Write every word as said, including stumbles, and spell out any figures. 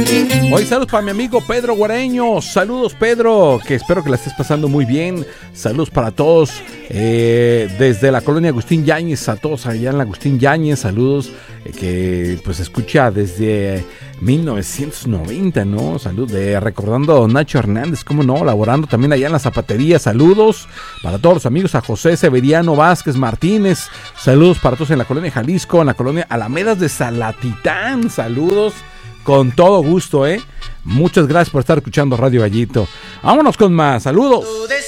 Hoy saludos para mi amigo Pedro Guareño. Saludos, Pedro, que espero que la estés pasando muy bien. Saludos para todos eh, desde la colonia Agustín Yáñez, a todos allá en la Agustín Yáñez. Saludos eh, que pues escucha desde mil novecientos noventa, ¿no? Salud de recordando a don Nacho Hernández, cómo no, laborando también allá en la zapatería. Saludos para todos los amigos, a José Severiano Vázquez Martínez. Saludos para todos en la colonia Jalisco, en la colonia Alamedas de Salatitán. Saludos. Con todo gusto, ¿eh? Muchas gracias por estar escuchando Radio Gallito. Vámonos con más. Saludos.